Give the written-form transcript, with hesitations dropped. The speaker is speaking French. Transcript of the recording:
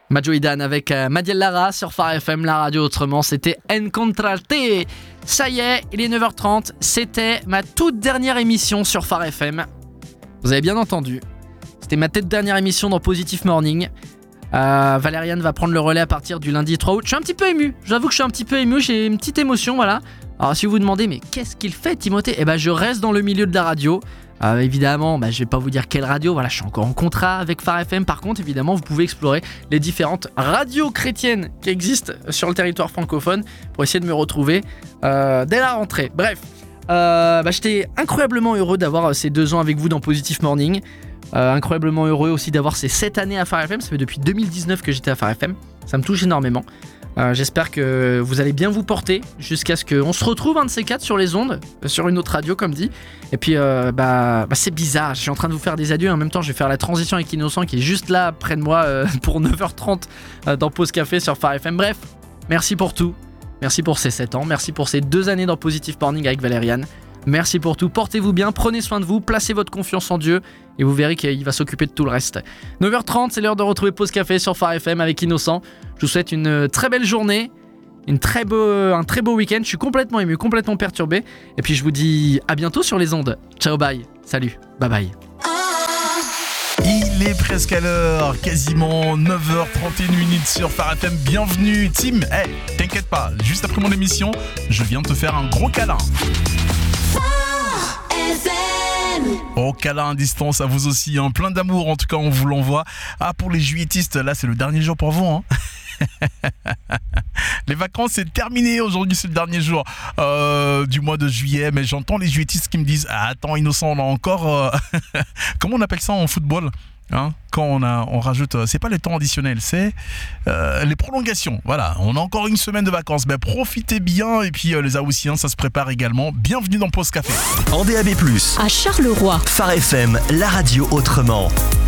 Majo Idan avec Madiel Lara sur Phare FM, la radio autrement, c'était Encontrarte. Ça y est, il est 9h30, c'était ma toute dernière émission sur Phare FM. Vous avez bien entendu, c'était ma toute dernière émission dans Positive Morning. Valériane va prendre le relais à partir du lundi 3 août. Je suis un petit peu ému, j'avoue que je suis un petit peu ému, j'ai une petite émotion, voilà. Alors si vous vous demandez, mais qu'est-ce qu'il fait Timothée ? Eh ben je reste dans le milieu de la radio. Évidemment, je vais pas vous dire quelle radio, voilà, je suis encore en contrat avec Phare FM. Par contre, évidemment, vous pouvez explorer les différentes radios chrétiennes qui existent sur le territoire francophone pour essayer de me retrouver dès la rentrée. Bref, j'étais incroyablement heureux d'avoir ces 2 ans avec vous dans Positive Morning. Incroyablement heureux aussi d'avoir ces 7 années à Phare FM. Ça fait depuis 2019 que j'étais à Phare FM. Ça me touche énormément. J'espère que vous allez bien vous porter jusqu'à ce qu'on se retrouve un de ces 4 sur les ondes, sur une autre radio comme dit. Et puis c'est bizarre, je suis en train de vous faire des adieux et en même temps je vais faire la transition avec Innocent qui est juste là près de moi pour 9h30 dans Pause Café sur Phare FM. Bref, merci pour tout, merci pour ces 7 ans, merci pour ces 2 années dans Positive Morning avec Valériane. Merci pour tout, portez-vous bien, prenez soin de vous, placez votre confiance en Dieu et vous verrez qu'il va s'occuper de tout le reste. 9h30, c'est l'heure de retrouver Pause Café sur Phare FM avec Innocent. Je vous souhaite une très belle journée, un très beau week-end. Je suis complètement ému, complètement perturbé. Et puis je vous dis à bientôt sur les ondes. Ciao, bye, salut, bye bye. Il est presque à l'heure, quasiment 9h31 sur Phare FM. Bienvenue Tim, t'inquiète pas, juste après mon émission, je viens te faire un gros câlin. Oh, câlin à distance à vous aussi, plein d'amour en tout cas on vous l'envoie. Pour les juilletistes, là c'est le dernier jour pour vous Les vacances c'est terminé, aujourd'hui c'est le dernier jour du mois de juillet. Mais j'entends les juilletistes qui me disent attends Innocent, on a encore comment on appelle ça en football quand on rajoute, c'est pas le temps additionnel, c'est les prolongations. Voilà, on a encore une semaine de vacances. Profitez bien. Et puis les Haussiens, ça se prépare également. Bienvenue dans Pause Café. En DAB+, à Charleroi. Phare FM, la radio autrement.